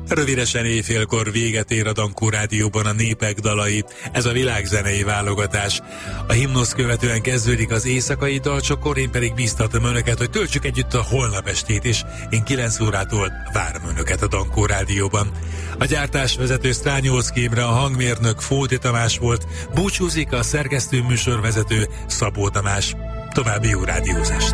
Rövidesen éjfélkor véget ér a Dankó Rádióban a Népek dalai. Ez a világzenei válogatás. A himnusz követően kezdődik az éjszakai dalcsokor, én pedig bíztatom önöket, hogy töltsük együtt a holnap estét is. Én 9 órától várom önöket a Dankó Rádióban. A gyártásvezető Strányolszki Imre, a hangmérnök Fóti Tamás volt, búcsúzik a szerkesztő műsorvezető Szabó Tamás. További jó rádiózást!